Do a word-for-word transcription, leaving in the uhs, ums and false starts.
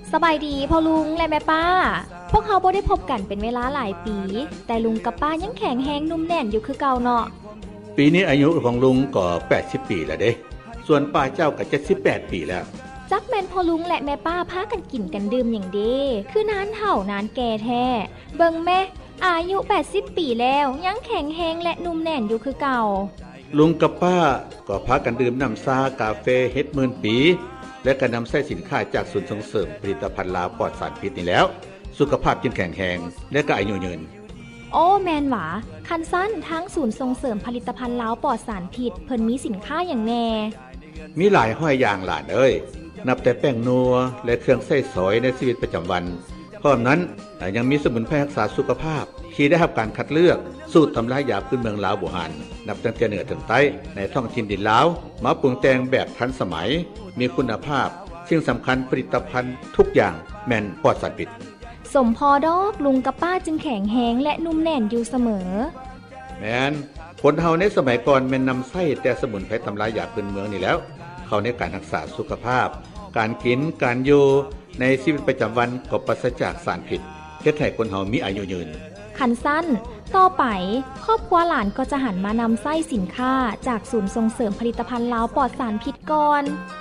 สบายดีพ่อลุงและแม่ป้าพวกเขาบ่ได้พบกันเป็นเวลาหลายปีแต่ลุงกับป้ายังแข็งแรงนุ่มแน่นอยู่คือเก่าเนาะปีนี้อายุของลุงก็แปดสิบปีแล้วเด้ส่วนป้าเจ้าก็เจ็ดสิบแปดปีแล้วจักแม่นพ่อลุงและแม่ป้าพากันกินกันดื่มอย่างเด้คือนานเฒ่านานแก่แท้เบิ่งแม่อายุแปดสิบปีแล้วยังแข็งแรงและนุ่มแน่นอยู่คือเก่าลุงกับป้าก็พากันดื่มน้ำซากาแฟเฮ็ดหมื่นปีและก็นำใช้สินค้าจากศูนย์ส่งเสริมผลิตภัณฑ์ลาวปลอดสารพิษนี่แล้วสุขภาพจึงแข็งแรงและก็อายุยืนโอ้แมนหวาคันสั้นทั้งศูนย์ส่งเสริมผลิตภัณฑ์ลาวปลอดสารพิษเพิ่นมีสินค้าอย่างแน่มีหลายห้อยอย่างหลานเอ้ยนับแต่แป้งนัวและเครื่องใช้สอยในชีวิตประจำวันพร้อมนั้นยังมีสมุนไพรรักษาสุขภาพที่ได้รับการคัดเลือกสูตรตำรายาพื้นเมืองลาวโบราณนับตั้งแต่เหนือถึงใต้ในท้องถิ่นดินลาวมาปรุงแต่งแบบทันสมัยมีคุณภาพซึ่งสำคัญผลิตภัณฑ์ทุกอย่างแม่นปลอดสารพิษสมพอดอกลุงกับป้าจึงแข็งแรงและนุ่มแน่นอยู่เสมอแม่นคนเฮาในสมัยก่อนแม่นนำใช้แต่สมุนไพรตำรายาพื้นเมืองนี่แล้วเข้าในการรักษาสุขภาพการกินการอยู่ในชีวิตประจำวันก็ปราศจากสารพิษเฮ็ดให้คนเฮามีอายุยืนคันสั้นต่อไปครอบครัวหลานก็จะหันมานำไส้สินค้าจากศูนย์ส่งเสริมผลิตภัณฑ์ลาวปลอดสารพิษก่อน